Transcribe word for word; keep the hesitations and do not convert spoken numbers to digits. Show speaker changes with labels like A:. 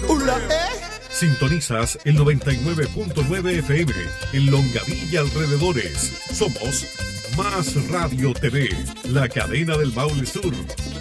A: Hola, ¿eh?
B: Sintonizas el noventa y nueve punto nueve F M en Longaví y alrededores. Somos Más Radio T V, la cadena del Maule Sur.